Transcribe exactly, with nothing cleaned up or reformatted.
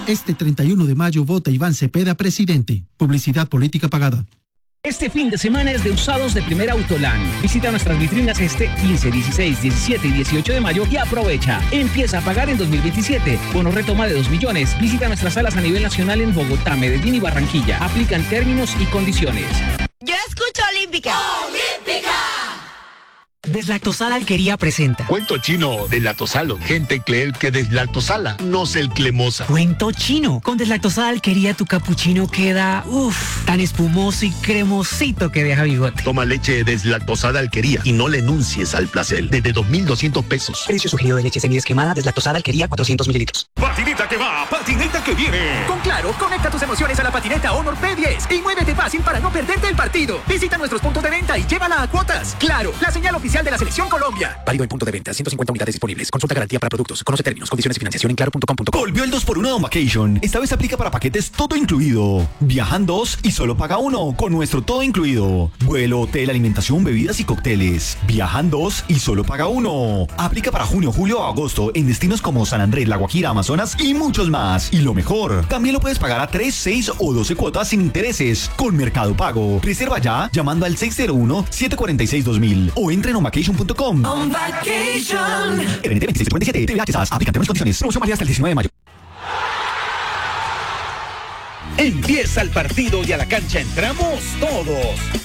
Este treinta y uno de mayo vota Iván Cepeda, presidente. Publicidad política pagada. Este fin de semana es de usados de Primer Autoland. Visita nuestras vitrinas este quince, dieciséis, diecisiete y dieciocho de mayo y aprovecha. Empieza a pagar en dos mil veintisiete. Bono retoma de dos millones. Visita nuestras salas a nivel nacional en Bogotá, Medellín y Barranquilla. Aplican términos y condiciones. Yo escucho Olímpica. ¡Olímpica! Deslactosada Alquería presenta Cuento chino de lactosalo. Gente cree que deslactosala, no se el cremosa. Cuento chino. Con Deslactosada Alquería tu capuchino queda, uff, tan espumoso y cremosito que deja bigote. Toma leche deslactosada Alquería y no le enuncies al placer. Desde dos mil doscientos pesos. Precio sugerido de leche semidesquemada Deslactosada Alquería cuatrocientos mililitros. Patineta que va, patineta que viene. Con Claro, conecta tus emociones a la patineta Honor P diez y muévete fácil para no perderte el partido. Visita nuestros puntos de venta y llévala a cuotas. Claro, la señal oficial de la Selección Colombia. Válido en punto de venta, ciento cincuenta unidades disponibles. Consulta garantía para productos. Conoce términos, condiciones y financiación en claro punto com punto co. Volvió el dos por uno de Vacation. Esta vez aplica para paquetes todo incluido. Viajan dos y solo paga uno con nuestro todo incluido. Vuelo, hotel, alimentación, bebidas y cócteles. Viajan dos y solo paga uno. Aplica para junio, julio o agosto en destinos como San Andrés, La Guajira, Amazonas y muchos más. Y lo mejor, también lo puedes pagar a tres, seis o doce cuotas sin intereses con Mercado Pago. Reserva ya llamando al seis cero uno, siete cuatro seis, dos mil o entra en on vacation punto com. On Vacation. R N T veintiséis cincuenta y siete, T V A Quesas, aplican términos y condiciones. Promoción válida hasta el diecinueve de mayo. Empieza el partido y a la cancha entramos todos.